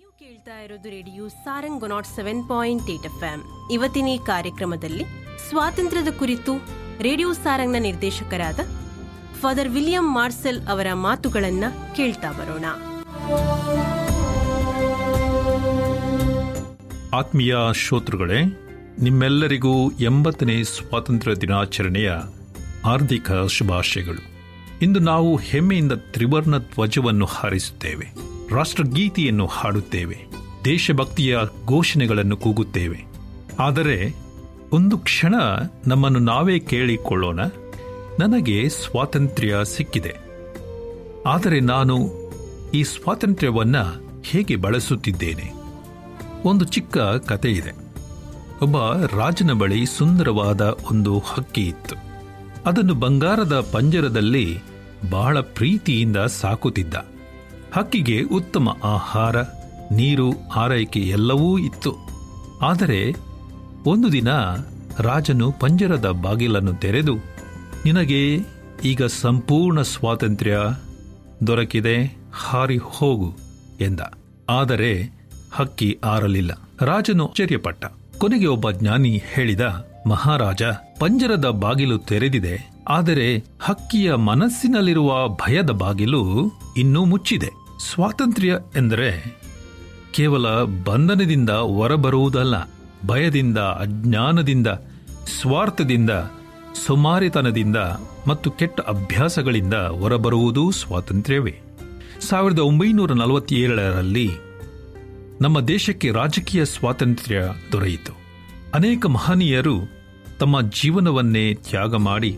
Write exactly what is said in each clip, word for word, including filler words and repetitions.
ಕೇಳ್ತಾ ಇರೋದು radio Sarang not seven point eight F M. ಇವತ್ತಿನ ಈ ಕಾರ್ಯಕ್ರಮದಲ್ಲಿ ಸ್ವಾತಂತ್ರ್ಯದ ಕುರಿತು ರೇಡಿಯೋ ಸಾರಂಗ್ನ ನಿರ್ದೇಶಕರಾದ ಫಾದರ್ ವಿಲಿಯಂ ಮಾರ್ಸೆಲ್ ಅವರ ಮಾತುಗಳನ್ನ ಕೇಳ್ತಾ ಬರೋಣ. ಆತ್ಮೀಯ ಶ್ರೋತೃಗಳೇ, ನಿಮ್ಮೆಲ್ಲರಿಗೂ ಎಂಬತ್ತನೇ ಸ್ವಾತಂತ್ರ್ಯ ದಿನಾಚರಣೆಯ ಹಾರ್ದಿಕ ಶುಭಾಶಯಗಳು. ಇಂದು ನಾವು ಹೆಮ್ಮೆಯಿಂದ ತ್ರಿವರ್ಣ ಧ್ವಜವನ್ನು ಹಾರಿಸುತ್ತೇವೆ, ರಾಷ್ಟ್ರಗೀತೆಯನ್ನು ಹಾಡುತ್ತೇವೆ, ದೇಶಭಕ್ತಿಯ ಘೋಷಣೆಗಳನ್ನು ಕೂಗುತ್ತೇವೆ. ಆದರೆ ಒಂದು ಕ್ಷಣ ನಮ್ಮನ್ನು ನಾವೇ ಕೇಳಿಕೊಳ್ಳೋಣ, ನನಗೆ ಸ್ವಾತಂತ್ರ್ಯ ಸಿಕ್ಕಿದೆ, ಆದರೆ ನಾನು ಈ ಸ್ವಾತಂತ್ರ್ಯವನ್ನು ಹೇಗೆ ಬಳಸುತ್ತಿದ್ದೇನೆ? ಒಂದು ಚಿಕ್ಕ ಕತೆ ಇದೆ. ಒಬ್ಬ ರಾಜನ ಬಳಿ ಸುಂದರವಾದ ಒಂದು ಹಕ್ಕಿ ಇತ್ತು. ಅದನ್ನು ಬಂಗಾರದ ಪಂಜರದಲ್ಲಿ ಬಹಳ ಪ್ರೀತಿಯಿಂದ ಸಾಕುತ್ತಿದ್ದ. ಹಕ್ಕಿಗೆ ಉತ್ತಮ ಆಹಾರ, ನೀರು, ಆರೈಕೆ ಎಲ್ಲವೂ ಇತ್ತು. ಆದರೆ ಒಂದು ದಿನ ರಾಜನು ಪಂಜರದ ಬಾಗಿಲನ್ನು ತೆರೆದು, ನಿನಗೆ ಈಗ ಸಂಪೂರ್ಣ ಸ್ವಾತಂತ್ರ್ಯ ದೊರಕಿದೆ, ಹಾರಿ ಹೋಗು ಎಂದ. ಆದರೆ ಹಕ್ಕಿ ಹಾರಲಿಲ್ಲ. ರಾಜನು ಆಶ್ಚರ್ಯಪಟ್ಟ. ಕೊನೆಗೆ ಒಬ್ಬ ಜ್ಞಾನಿ ಹೇಳಿದ, ಮಹಾರಾಜ, ಪಂಜರದ ಬಾಗಿಲು ತೆರೆದಿದೆ, ಆದರೆ ಹಕ್ಕಿಯ ಮನಸ್ಸಿನಲ್ಲಿರುವ ಭಯದ ಬಾಗಿಲು ಇನ್ನೂ ಮುಚ್ಚಿದೆ. ಸ್ವಾತಂತ್ರ್ಯ ಎಂದರೆ ಕೇವಲ ಬಂಧನದಿಂದ ಹೊರಬರುವುದಲ್ಲ, ಭಯದಿಂದ, ಅಜ್ಞಾನದಿಂದ, ಸ್ವಾರ್ಥದಿಂದ, ಸೋಮಾರಿತನದಿಂದ ಮತ್ತು ಕೆಟ್ಟ ಅಭ್ಯಾಸಗಳಿಂದ ಹೊರಬರುವುದು ಸ್ವಾತಂತ್ರ್ಯವೇ. ಸಾವಿರದ ಒಂಬೈನೂರ ನಲವತ್ತೇಳರಲ್ಲಿ ನಮ್ಮ ದೇಶಕ್ಕೆ ರಾಜಕೀಯ ಸ್ವಾತಂತ್ರ್ಯ ದೊರೆಯಿತು. ಅನೇಕ ಮಹನೀಯರು ತಮ್ಮ ಜೀವನವನ್ನೇ ತ್ಯಾಗ ಮಾಡಿ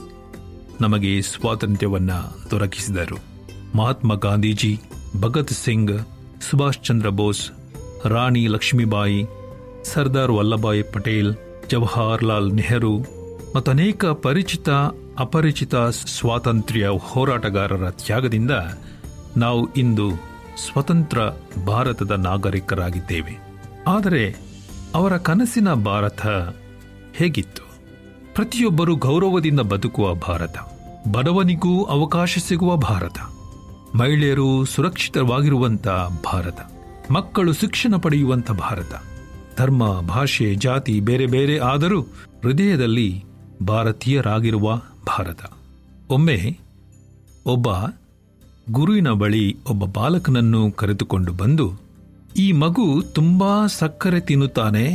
ನಮಗೆ ಸ್ವಾತಂತ್ರ್ಯವನ್ನು ದೊರಕಿಸಿದರು. ಮಹಾತ್ಮ ಗಾಂಧೀಜಿ, ಭಗತ್ ಸಿಂಗ್, ಸುಭಾಷ್ ಚಂದ್ರ ಬೋಸ್, ರಾಣಿ ಲಕ್ಷ್ಮೀಬಾಯಿ, ಸರ್ದಾರ್ ವಲ್ಲಭಾಯ್ ಪಟೇಲ್, ಜವಾಹರ್ಲಾಲ್ ನೆಹರು ಮತ್ತು ಅನೇಕ ಪರಿಚಿತ ಅಪರಿಚಿತ ಸ್ವಾತಂತ್ರ್ಯ ಹೋರಾಟಗಾರರ ತ್ಯಾಗದಿಂದ ನಾವು ಇಂದು ಸ್ವತಂತ್ರ ಭಾರತದ ನಾಗರಿಕರಾಗಿದ್ದೇವೆ. ಆದರೆ ಅವರ ಕನಸಿನ ಭಾರತ ಹೇಗಿತ್ತು? ಪ್ರತಿಯೊಬ್ಬರೂ ಗೌರವದಿಂದ ಬದುಕುವ ಭಾರತ, ಬಡವನಿಗೂ ಅವಕಾಶ ಸಿಗುವ ಭಾರತ, ಮಹಿಳೆಯರು ಸುರಕ್ಷಿತವಾಗಿರುವಂಥ ಭಾರತ, ಮಕ್ಕಳು ಶಿಕ್ಷಣ ಪಡೆಯುವಂಥ ಭಾರತ, ಧರ್ಮ, ಭಾಷೆ, ಜಾತಿ ಬೇರೆ ಬೇರೆ ಆದರೂ ಹೃದಯದಲ್ಲಿ ಭಾರತೀಯರಾಗಿರುವ ಭಾರತ. ಒಮ್ಮೆ ಒಬ್ಬ ಗುರುವಿನ ಬಳಿ ಒಬ್ಬ ಬಾಲಕನನ್ನು ಕರೆದುಕೊಂಡು ಬಂದು, ಈ ಮಗು ತುಂಬಾ ಸಕ್ಕರೆ ತಿನ್ನುತ್ತಾನೆ,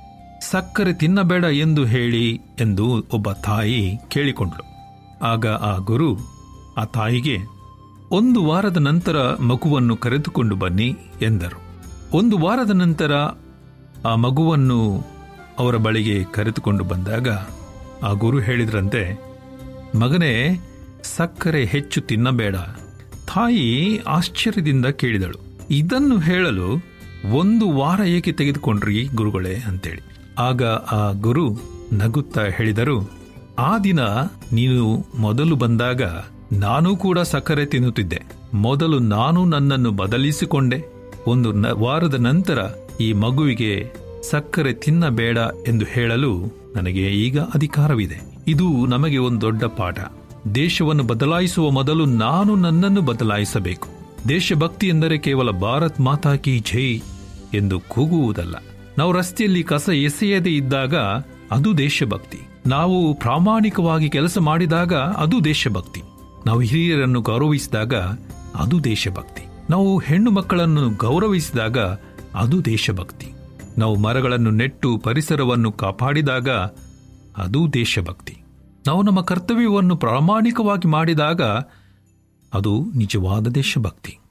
ಸಕ್ಕರೆ ತಿನ್ನಬೇಡ ಎಂದು ಹೇಳಿ ಎಂದು ಒಬ್ಬ ತಾಯಿ ಕೇಳಿಕೊಂಡ್ಳು. ಆಗ ಆ ಗುರು ಆ ತಾಯಿಗೆ, ಒಂದು ವಾರದ ನಂತರ ಮಗುವನ್ನು ಕರೆದುಕೊಂಡು ಬನ್ನಿ ಎಂದರು. ಒಂದು ವಾರದ ನಂತರ ಆ ಮಗುವನ್ನು ಅವರ ಬಳಿಗೆ ಕರೆದುಕೊಂಡು ಬಂದಾಗ ಆ ಗುರು ಹೇಳಿದ್ರಂತೆ, ಮಗನೇ, ಸಕ್ಕರೆ ಹೆಚ್ಚು ತಿನ್ನಬೇಡ. ತಾಯಿ ಆಶ್ಚರ್ಯದಿಂದ ಕೇಳಿದಳು, ಇದನ್ನು ಹೇಳಲು ಒಂದು ವಾರ ಏಕೆ ತೆಗೆದುಕೊಂಡ್ರಿ ಗುರುಗಳೇ ಅಂತೇಳಿ. ಆಗ ಆ ಗುರು ನಗುತ್ತಾ ಹೇಳಿದರು, ಆ ದಿನ ನೀನು ಮೊದಲು ಬಂದಾಗ ನಾನೂ ಕೂಡ ಸಕ್ಕರೆ ತಿನ್ನುತ್ತಿದ್ದೆ. ಮೊದಲು ನಾನು ನನ್ನನ್ನು ಬದಲಿಸಿಕೊಂಡೆ. ಒಂದು ವಾರದ ನಂತರ ಈ ಮಗುವಿಗೆ ಸಕ್ಕರೆ ತಿನ್ನಬೇಡ ಎಂದು ಹೇಳಲು ನನಗೆ ಈಗ ಅಧಿಕಾರವಿದೆ. ಇದು ನಮಗೆ ಒಂದು ದೊಡ್ಡ ಪಾಠ. ದೇಶವನ್ನು ಬದಲಾಯಿಸುವ ಮೊದಲು ನಾನು ನನ್ನನ್ನು ಬದಲಾಯಿಸಬೇಕು. ದೇಶಭಕ್ತಿ ಎಂದರೆ ಕೇವಲ ಭಾರತ್ ಮಾತಾ ಕಿ ಜೈ ಎಂದು ಕೂಗುವುದಲ್ಲ. ನಾವು ರಸ್ತೆಯಲ್ಲಿ ಕಸ ಎಸೆಯದೇ ಇದ್ದಾಗ ಅದು ದೇಶಭಕ್ತಿ. ನಾವು ಪ್ರಾಮಾಣಿಕವಾಗಿ ಕೆಲಸ ಮಾಡಿದಾಗ ಅದು ದೇಶಭಕ್ತಿ. ನಾವು ಹಿರಿಯರನ್ನು ಗೌರವಿಸಿದಾಗ ಅದು ದೇಶಭಕ್ತಿ. ನಾವು ಹೆಣ್ಣು ಮಕ್ಕಳನ್ನು ಗೌರವಿಸಿದಾಗ ಅದು ದೇಶಭಕ್ತಿ. ನಾವು ಮರಗಳನ್ನು ನೆಟ್ಟು ಪರಿಸರವನ್ನು ಕಾಪಾಡಿದಾಗ ಅದು ದೇಶಭಕ್ತಿ. ನಾವು ನಮ್ಮ ಕರ್ತವ್ಯವನ್ನು ಪ್ರಾಮಾಣಿಕವಾಗಿ ಮಾಡಿದಾಗ ಅದು ನಿಜವಾದ ದೇಶಭಕ್ತಿ.